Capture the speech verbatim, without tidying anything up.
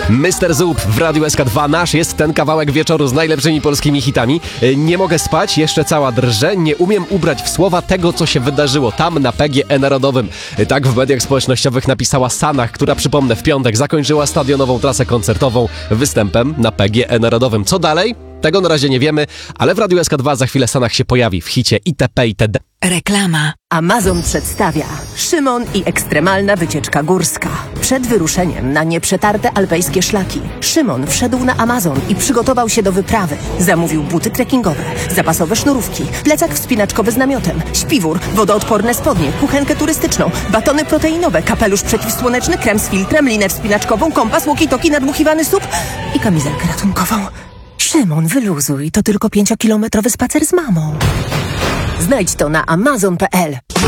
mister Zub w Radiu S K dwa. Nasz jest ten kawałek wieczoru z najlepszymi polskimi hitami. Nie mogę spać, jeszcze cała drżę, nie umiem ubrać w słowa tego, co się wydarzyło tam na P G E Narodowym. Tak w mediach społecznościowych napisała Sanach, która, przypomnę, w piątek zakończyła stadionową trasę koncertową występem na P G E Narodowym. Co dalej? Tego na razie nie wiemy, ale w Radiu S K dwa za chwilę Sanach się pojawi w hicie itp. itd. Reklama. Amazon przedstawia Szymon i ekstremalna wycieczka górska. Przed wyruszeniem na nieprzetarte alpejskie szlaki Szymon wszedł na Amazon i przygotował się do wyprawy. Zamówił buty trekkingowe, zapasowe sznurówki, plecak wspinaczkowy z namiotem, śpiwór, wodoodporne spodnie, kuchenkę turystyczną, batony proteinowe, kapelusz przeciwsłoneczny, krem z filtrem, linę wspinaczkową, kompas, walkie-talkie, nadmuchiwany sup i kamizelkę ratunkową. Szymon, wyluzuj, to tylko pięciokilometrowy spacer z mamą. Znajdź to na amazon kropka p l.